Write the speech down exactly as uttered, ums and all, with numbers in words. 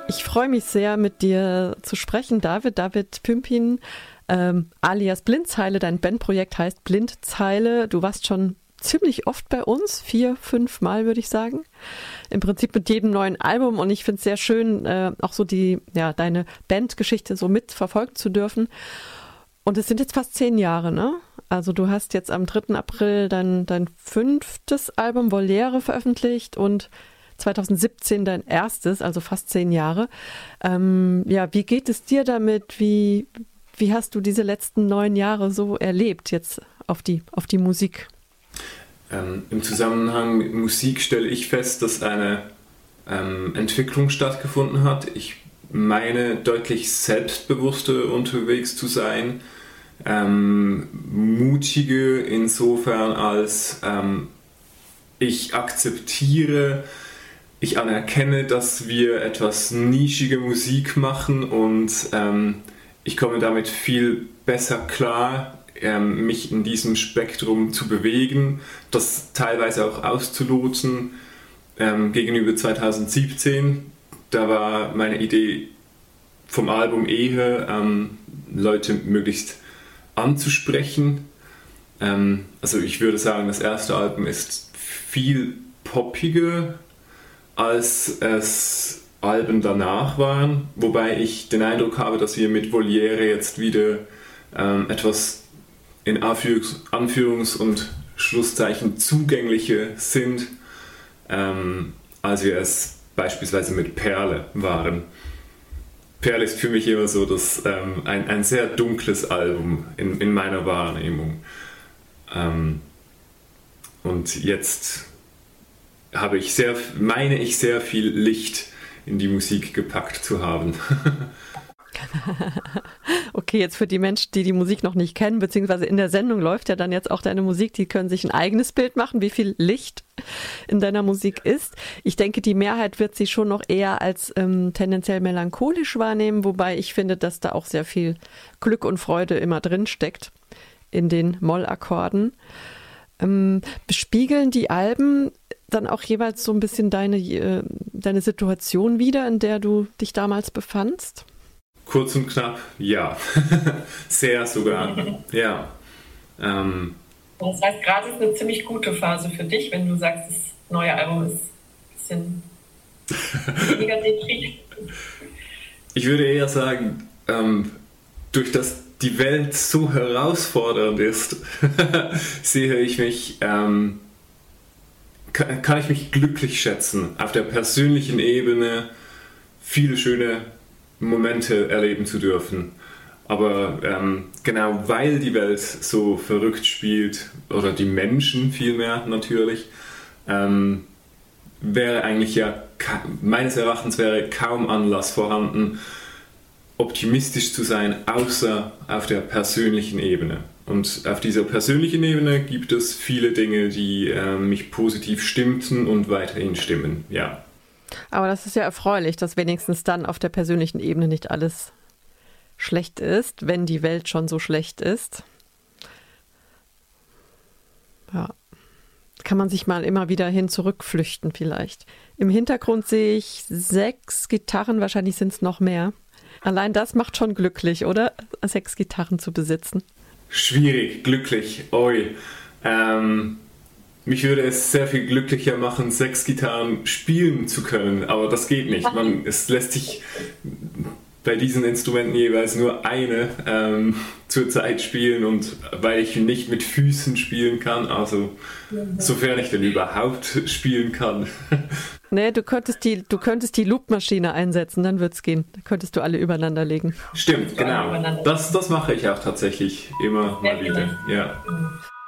Ich freue mich sehr, mit dir zu sprechen, David. David Pümpin, ähm, alias Blindzeile. Dein Bandprojekt heißt Blindzeile. Du warst schon ziemlich oft bei uns, vier, fünf Mal würde ich sagen. Im Prinzip mit jedem neuen Album, und ich finde es sehr schön, äh, auch so die, ja, deine Bandgeschichte so mitverfolgen zu dürfen. Und es sind jetzt fast zehn Jahre, ne? Also du hast jetzt am dritten April dein, dein fünftes Album Voliere veröffentlicht und zwanzig siebzehn dein erstes, also fast zehn Jahre. Ähm, ja, wie geht es dir damit? Wie, wie hast du diese letzten neun Jahre so erlebt jetzt auf die, auf die Musik? Ähm, Im Zusammenhang mit Musik stelle ich fest, dass eine ähm, Entwicklung stattgefunden hat. Ich meine, deutlich selbstbewusster unterwegs zu sein. Ähm, mutiger insofern, als ähm, ich akzeptiere, ich anerkenne, dass wir etwas nischige Musik machen, und ähm, ich komme damit viel besser klar, ähm, mich in diesem Spektrum zu bewegen, das teilweise auch auszulotsen. Ähm, gegenüber zwanzig siebzehn, da war meine Idee vom Album eher, ähm, Leute möglichst anzusprechen. Ähm, also ich würde sagen, das erste Album ist viel poppiger, als es Alben danach waren, wobei ich den Eindruck habe, dass wir mit Voliere jetzt wieder ähm, etwas in Anführungs-, Anführungs- und Schlusszeichen zugänglicher sind, ähm, als wir es beispielsweise mit Perle waren. Perle ist für mich immer so das, ähm, ein, ein sehr dunkles Album in, in meiner Wahrnehmung. Ähm, und jetzt habe ich sehr, meine ich, sehr viel Licht in die Musik gepackt zu haben. Okay, jetzt für die Menschen, die die Musik noch nicht kennen, beziehungsweise in der Sendung läuft ja dann jetzt auch deine Musik, die können sich ein eigenes Bild machen, wie viel Licht in deiner Musik ist. Ich denke, die Mehrheit wird sie schon noch eher als ähm, tendenziell melancholisch wahrnehmen, wobei ich finde, dass da auch sehr viel Glück und Freude immer drin steckt in den Mollakkorden. Ähm, bespiegeln die Alben dann auch jeweils so ein bisschen deine, äh, deine Situation wider, in der du dich damals befandst? Kurz und knapp, ja. Sehr sogar, ja. Ähm. Das heißt, gerade ist eine ziemlich gute Phase für dich, wenn du sagst, das neue Album ist ein bisschen weniger deprimierend. Ich würde eher sagen, ähm, durch das die Welt so herausfordernd ist, sehe ich mich, ähm, kann, kann ich mich glücklich schätzen, auf der persönlichen Ebene viele schöne Momente erleben zu dürfen. Aber ähm, genau weil die Welt so verrückt spielt, oder die Menschen vielmehr natürlich, ähm, wäre eigentlich ja, meines Erachtens wäre kaum Anlass vorhanden, optimistisch zu sein, außer auf der persönlichen Ebene. Und auf dieser persönlichen Ebene gibt es viele Dinge, die äh, mich positiv stimmten und weiterhin stimmen, ja. Aber das ist ja erfreulich, dass wenigstens dann auf der persönlichen Ebene nicht alles schlecht ist, wenn die Welt schon so schlecht ist. Ja, kann man sich mal immer wieder hin zurückflüchten vielleicht. Im Hintergrund sehe ich sechs Gitarren, wahrscheinlich sind es noch mehr. Allein das macht schon glücklich, oder? Sechs Gitarren zu besitzen. Schwierig, glücklich, oi. Ähm, mich würde es sehr viel glücklicher machen, sechs Gitarren spielen zu können, aber das geht nicht. Man, es lässt sich bei diesen Instrumenten jeweils nur eine ähm, zur Zeit spielen, und weil ich nicht mit Füßen spielen kann, also sofern ich denn überhaupt spielen kann. Nee, du könntest die, du könntest die Loopmaschine einsetzen, dann wird's gehen. Da könntest du alle übereinander legen. Stimmt, genau. Das, das mache ich auch tatsächlich immer mal wieder. Ja.